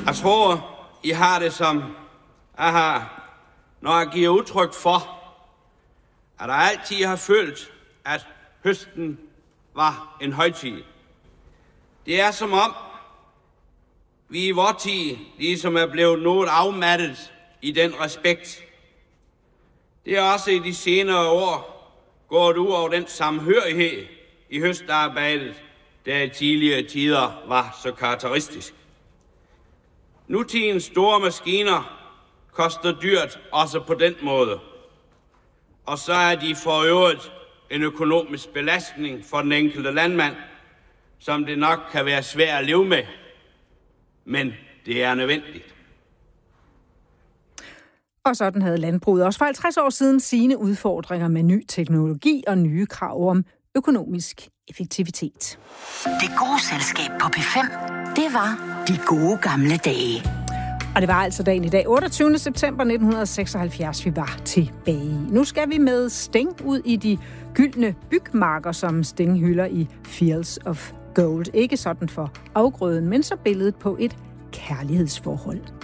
Jeg tror, I har det som jeg har, når jeg giver udtryk for, at jeg altid har følt, at høsten var en højtid. Det er som om, vi i vor tid ligesom er blevet noget afmattet i den respekt. Det er også i de senere år gået ud over den samhørighed i høstarbejdet, der i tidligere tider var så karakteristisk. Nutidens store maskiner koster dyrt også på den måde. Og så er de for øvrigt en økonomisk belastning for den enkelte landmand, som det nok kan være svært at leve med. Men det er nødvendigt. Og sådan havde landbruget også for 50 år siden sine udfordringer med ny teknologi og nye krav om økonomisk effektivitet. Det gode selskab på P5, det var de gode gamle dage. Og det var altså dagen i dag, 28. september 1976, vi var tilbage i. Nu skal vi med Sting ud i de gyldne bygmarker, som Sting hylder i Fields of Gold. Ikke sådan for afgrøden, men så billedet på et kærlighedsforhold.